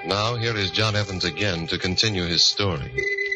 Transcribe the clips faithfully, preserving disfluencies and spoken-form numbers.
Now, here is John Evans again to continue his story.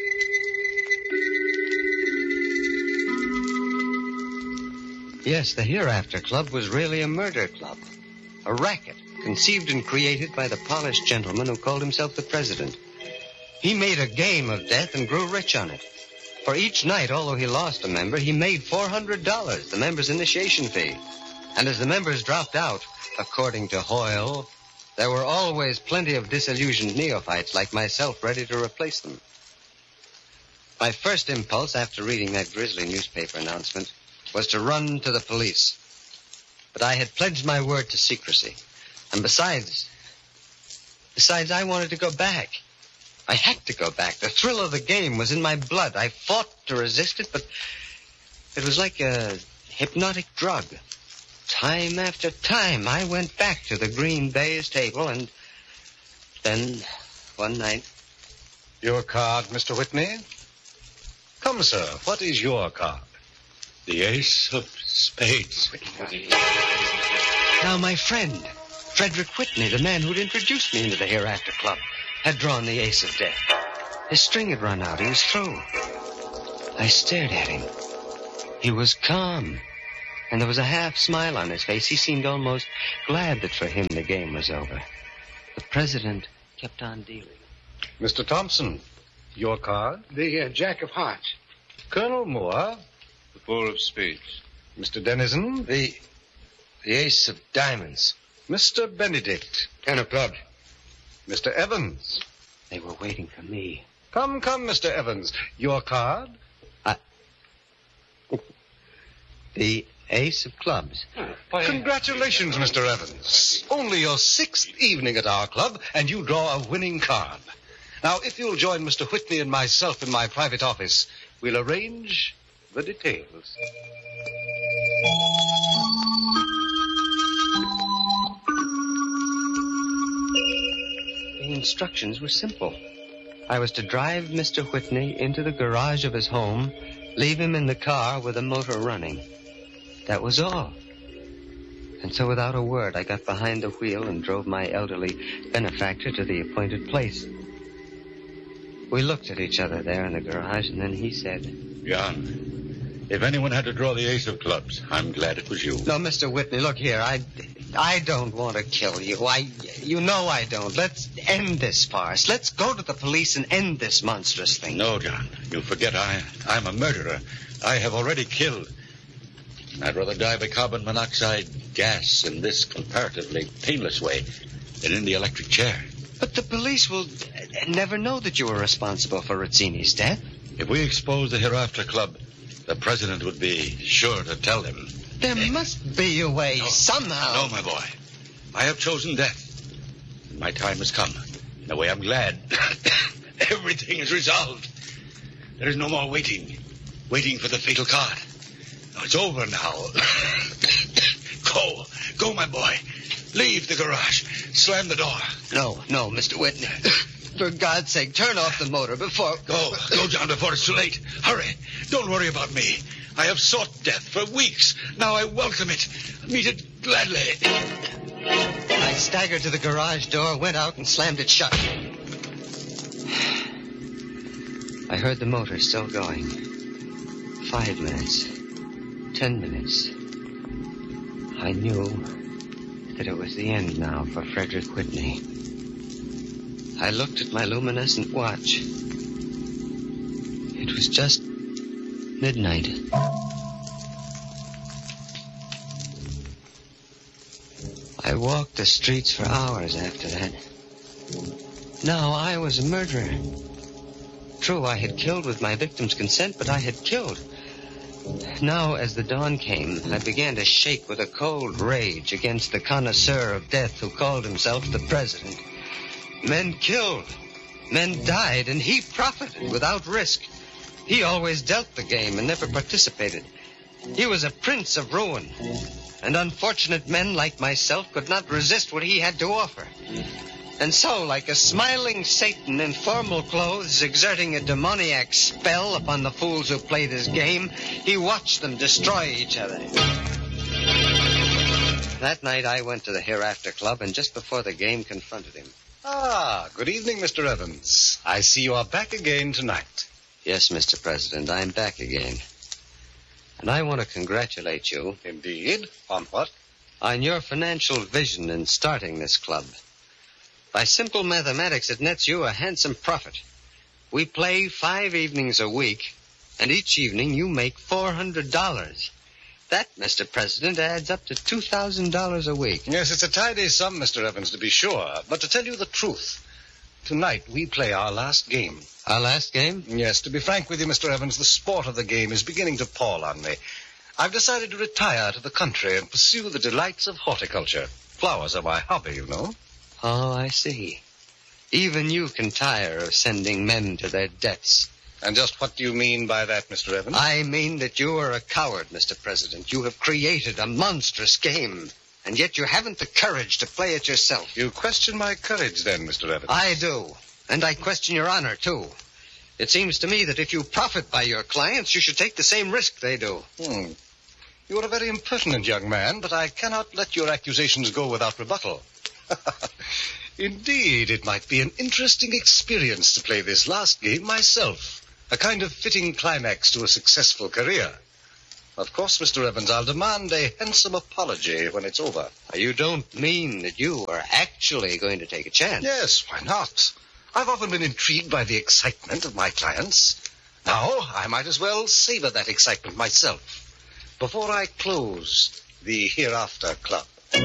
Yes, the Hereafter Club was really a murder club. A racket conceived and created by the polished gentleman who called himself the president. He made a game of death and grew rich on it. For each night, although he lost a member, he made four hundred dollars, the member's initiation fee. And as the members dropped out, according to Hoyle, there were always plenty of disillusioned neophytes like myself ready to replace them. My first impulse after reading that grisly newspaper announcement was to run to the police. But I had pledged my word to secrecy. And besides, besides, I wanted to go back. I had to go back. The thrill of the game was in my blood. I fought to resist it, but it was like a hypnotic drug. Time after time, I went back to the green baize table, and then, one night... Your card, Mister Whitney? Come, sir, what is your card? The ace of spades. Now, my friend, Frederick Whitney, the man who'd introduced me into the Hereafter Club, had drawn the ace of death. His string had run out. He was through. I stared at him. He was calm, and there was a half smile on his face. He seemed almost glad that for him the game was over. The president kept on dealing. Mister Thompson, your card? The uh, Jack of Hearts. Colonel Moore? The four of spades. Mister Dennison? The... the ace of diamonds. Mister Benedict? Ten of clubs. Mister Evans? They were waiting for me. Come, come, Mister Evans. Your card? I... the ace of clubs. Oh, congratulations, Mister Evans. Only your sixth evening at our club, and you draw a winning card. Now, if you'll join Mister Whitney and myself in my private office, we'll arrange the details. The instructions were simple. I was to drive Mister Whitney into the garage of his home, leave him in the car with the motor running. That was all. And so without a word, I got behind the wheel and drove my elderly benefactor to the appointed place. We looked at each other there in the garage, and then he said... John, if anyone had to draw the ace of clubs, I'm glad it was you. No, Mister Whitney, look here. I, I don't want to kill you. I, you know I don't. Let's end this farce. Let's go to the police and end this monstrous thing. No, John. You forget I, I'm a murderer. I have already killed. I'd rather die by carbon monoxide gas in this comparatively painless way than in the electric chair. But the police will never know that you were responsible for Rizzini's death. If we expose the Hereafter Club, the president would be sure to tell them. There must be a way, no, somehow. No, my boy. I have chosen death. My time has come. In a way, I'm glad. Everything is resolved. There is no more waiting. Waiting for the fatal card. No, it's over now. Go. Go, my boy. Leave the garage. Slam the door. No, no, Mister Whitney. For God's sake, turn off the motor before... Go. Go, John, before it's too late. Hurry. Don't worry about me. I have sought death for weeks. Now I welcome it. Meet it gladly. I staggered to the garage door, went out, and slammed it shut. I heard the motor still going. Five minutes. Ten minutes. I knew that it was the end now for Frederick Whitney. I looked at my luminescent watch. It was just midnight. I walked the streets for hours after that. Now I was a murderer. True, I had killed with my victim's consent, but I had killed. Now, as the dawn came, I began to shake with a cold rage against the connoisseur of death who called himself the president. Men killed. Men died, and he profited without risk. He always dealt the game and never participated. He was a prince of ruin, and unfortunate men like myself could not resist what he had to offer. And so, like a smiling Satan in formal clothes exerting a demoniac spell upon the fools who played his game, he watched them destroy each other. That night I went to the Hereafter Club, and just before the game confronted him. Ah, good evening, Mister Evans. I see you are back again tonight. Yes, Mister President, I'm back again. And I want to congratulate you. Indeed? On what? On your financial vision in starting this club. By simple mathematics, it nets you a handsome profit. We play five evenings a week, and each evening you make four hundred dollars. That, Mister President, adds up to two thousand dollars a week. Yes, it's a tidy sum, Mister Evans, to be sure. But to tell you the truth, tonight we play our last game. Our last game? Yes, to be frank with you, Mister Evans, the sport of the game is beginning to pall on me. I've decided to retire to the country and pursue the delights of horticulture. Flowers are my hobby, you know. Oh, I see. Even you can tire of sending men to their deaths. And just what do you mean by that, Mister Evans? I mean that you are a coward, Mister President. You have created a monstrous game, and yet you haven't the courage to play it yourself. You question my courage, then, Mister Evans? I do, and I question your honor, too. It seems to me that if you profit by your clients, you should take the same risk they do. Hmm. You are a very impertinent young man, but I cannot let your accusations go without rebuttal. Indeed, it might be an interesting experience to play this last game myself. A kind of fitting climax to a successful career. Of course, Mister Evans, I'll demand a handsome apology when it's over. You don't mean that you are actually going to take a chance? Yes, why not? I've often been intrigued by the excitement of my clients. Now, I might as well savor that excitement myself before I close the Hereafter Club.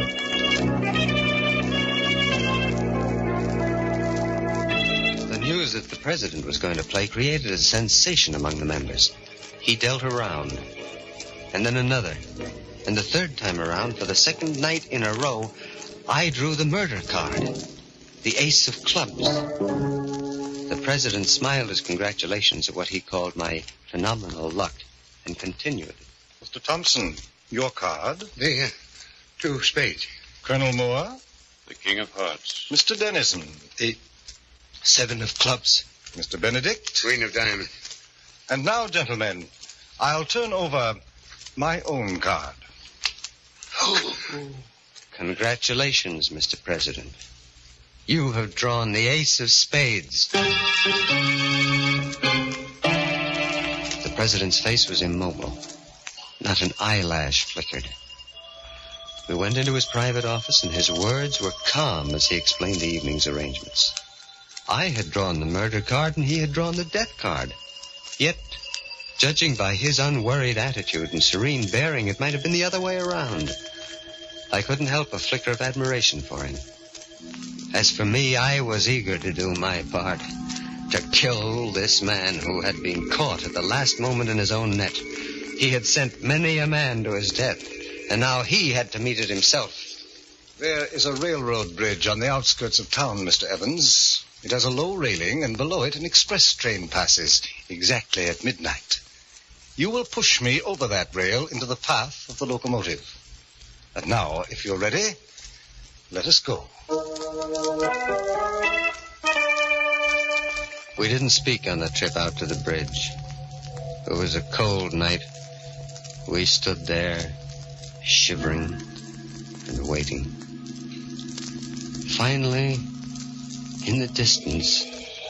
News that the president was going to play created a sensation among the members. He dealt a round, and then another, and the third time around, for the second night in a row, I drew the murder card, the ace of clubs. The president smiled his congratulations at what he called my phenomenal luck, and continued. Mister Thompson, your card? The uh, two spades. Colonel Moore? The king of hearts. Mister Dennison? The seven of clubs. Mister Benedict? Queen of diamonds. And now, gentlemen, I'll turn over my own card. Oh. Congratulations, Mister President. You have drawn the ace of spades. The president's face was immobile. Not an eyelash flickered. We went into his private office, and his words were calm as he explained the evening's arrangements. I had drawn the murder card, and he had drawn the death card. Yet, judging by his unworried attitude and serene bearing, it might have been the other way around. I couldn't help a flicker of admiration for him. As for me, I was eager to do my part, to kill this man who had been caught at the last moment in his own net. He had sent many a man to his death, and now he had to meet it himself. There is a railroad bridge on the outskirts of town, Mister Evans. It has a low railing, and below it an express train passes, exactly at midnight. You will push me over that rail into the path of the locomotive. And now, if you're ready, let us go. We didn't speak on the trip out to the bridge. It was a cold night. We stood there, shivering and waiting. Finally, in the distance,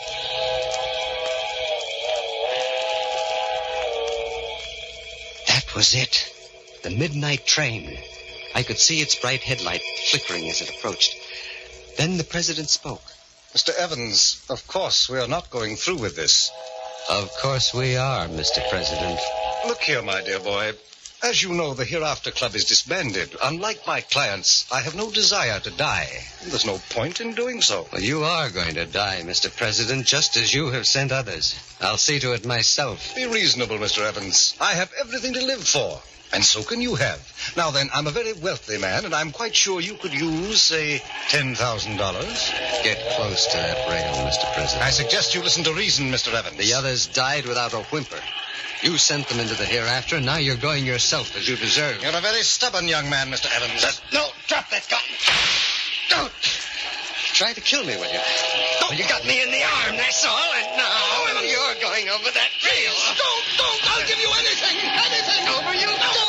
that was it. The midnight train. I could see its bright headlight flickering as it approached. Then the president spoke. Mister Evans, of course we are not going through with this. Of course we are, Mister President. Look here, my dear boy. As you know, the Hereafter Club is disbanded. Unlike my clients, I have no desire to die. There's no point in doing so. Well, you are going to die, Mister President, just as you have sent others. I'll see to it myself. Be reasonable, Mister Evans. I have everything to live for. And so can you have. Now then, I'm a very wealthy man, and I'm quite sure you could use, say, ten thousand dollars. Get close to that rail, Mister President. I suggest you listen to reason, Mister Evans. The others died without a whimper. You sent them into the hereafter, and now you're going yourself, as you deserve. You're a very stubborn young man, Mister Evans. Just, no, drop that gun. Don't. Try to kill me, will you? Don't. Well, you got me in the arm, that's all, and now you're going over that rail. Don't, don't. I'll give you anything, anything. Over you go.